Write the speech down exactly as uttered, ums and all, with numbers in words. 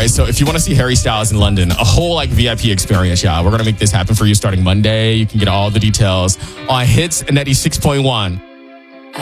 right, so if you want to see Harry Styles in London, a whole like V I P experience, y'all. We're going to make this happen for you starting Monday. You can get all the details on Hits ninety-six point one.